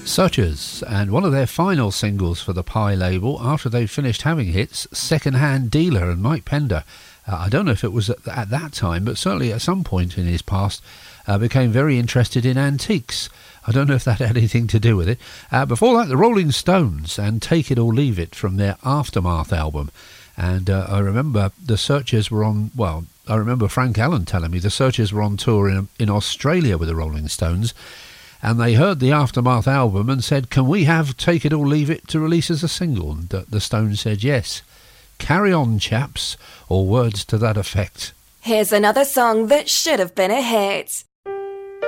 Searchers, and one of their final singles for the Pie label after they finished having hits, Second-Hand Dealer and Mike Pender. I don't know if it was at that time, but certainly at some point in his past, became very interested in antiques. I don't know if that had anything to do with it. Before that, the Rolling Stones and Take It or Leave It from their Aftermath album. And I remember the Searchers were on, well, I remember Frank Allen telling me the Searchers were on tour in Australia with the Rolling Stones, and they heard the Aftermath album and said, can we have Take It or Leave It to release as a single? And the Stones said yes. Carry on, chaps, or words to that effect. Here's another song that should have been a hit.